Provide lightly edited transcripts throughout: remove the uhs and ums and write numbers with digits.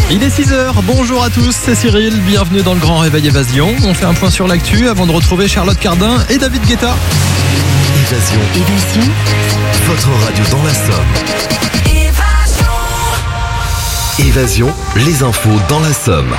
Il est 6h, bonjour à tous, c'est Cyril, bienvenue dans le Grand Réveil Évasion. On fait un point sur l'actu avant de retrouver Charlotte Cardin et David Guetta. Évasion. Votre radio dans la Somme. Évasion, les infos dans la Somme.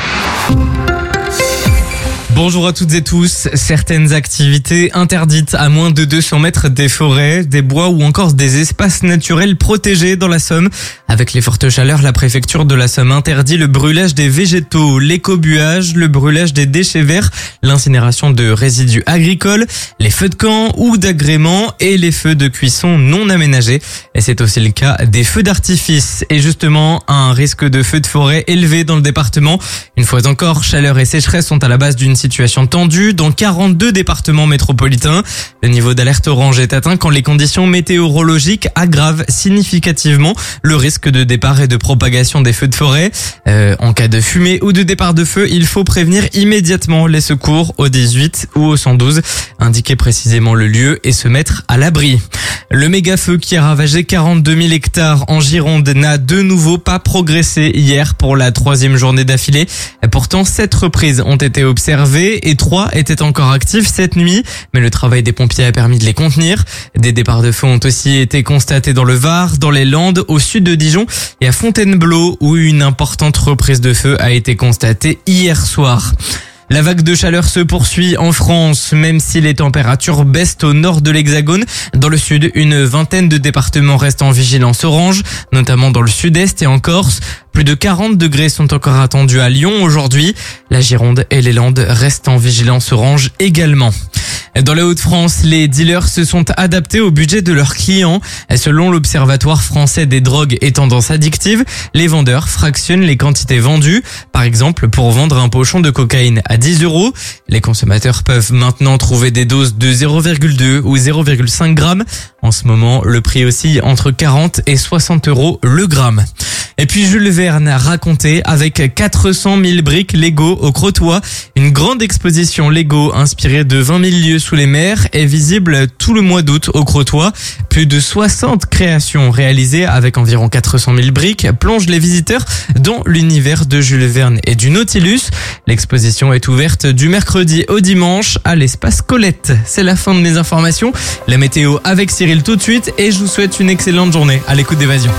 Bonjour à toutes et tous. Certaines activités interdites à moins de 200 mètres des forêts, des bois ou encore des espaces naturels protégés dans la Somme. Avec les fortes chaleurs, la préfecture de la Somme interdit le brûlage des végétaux, l'écobuage, le brûlage des déchets verts, l'incinération de résidus agricoles, les feux de camp ou d'agrément et les feux de cuisson non aménagés. Et c'est aussi le cas des feux d'artifice. Et justement, un risque de feu de forêt élevé dans le département. Une fois encore, chaleur et sécheresse sont à la base d'une situation tendue dans 42 départements métropolitains. Le niveau d'alerte orange est atteint quand les conditions météorologiques aggravent significativement le risque de départ et de propagation des feux de forêt. En cas de fumée ou de départ de feu, il faut prévenir immédiatement les secours au 18 ou au 112, indiquer précisément le lieu et se mettre à l'abri. Le méga-feu qui a ravagé 42 000 hectares en Gironde n'a de nouveau pas progressé hier pour la 3e journée d'affilée. Pourtant, 7 reprises ont été observées et 3 étaient encore actives cette nuit, mais le travail des pompiers a permis de les contenir. Des départs de feu ont aussi été constatés dans le Var, dans les Landes, au sud de Dijon et à Fontainebleau où une importante reprise de feu a été constatée hier soir. La vague de chaleur se poursuit en France, même si les températures baissent au nord de l'Hexagone. Dans le sud, une vingtaine de départements restent en vigilance orange, notamment dans le sud-est et en Corse. Plus de 40 degrés sont encore attendus à Lyon aujourd'hui. La Gironde et les Landes restent en vigilance orange également. Dans les Hauts-de-France, les dealers se sont adaptés au budget de leurs clients. Selon l'Observatoire français des drogues et tendances addictives, les vendeurs fractionnent les quantités vendues. Par exemple, pour vendre un pochon de cocaïne à 10 €, les consommateurs peuvent maintenant trouver des doses de 0,2 ou 0,5 grammes. En ce moment, le prix oscille entre 40 et 60 € le gramme. Et puis Jules Verne a raconté avec 400 000 briques Lego au Crotoy. Une grande exposition Lego inspirée de 20 000 lieux sous les mers est visible tout le mois d'août au Crotoy. Plus de 60 créations réalisées avec environ 400 000 briques plongent les visiteurs dans l'univers de Jules Verne et du Nautilus. L'exposition est ouverte du mercredi au dimanche à l'espace Colette. C'est la fin de mes informations. La météo avec Cyril tout de suite et je vous souhaite une excellente journée à l'écoute d'Évasion.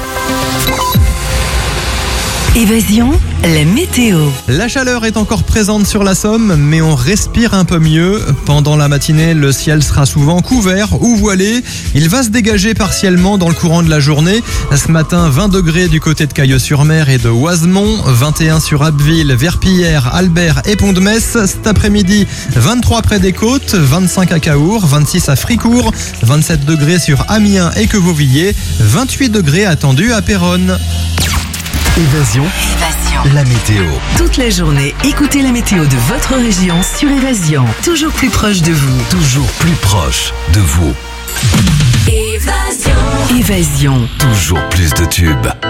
Évasion, la météo. La chaleur est encore présente sur la Somme, mais on respire un peu mieux. Pendant la matinée, le ciel sera souvent couvert ou voilé. Il va se dégager partiellement dans le courant de la journée. Ce matin, 20 degrés du côté de Cailleux-sur-Mer et de Oisemont, 21 sur Abbeville, Verpillière, Albert et Pont-de-Metz. Cet après-midi, 23 près des côtes, 25 à Caours, 26 à Fricourt, 27 degrés sur Amiens et Quevauvillers, 28 degrés attendus à Péronne. Évasion, la météo. Toute la journée, écoutez la météo de votre région sur Évasion. Toujours plus proche de vous. Toujours plus proche de vous. Évasion. Toujours plus de tubes.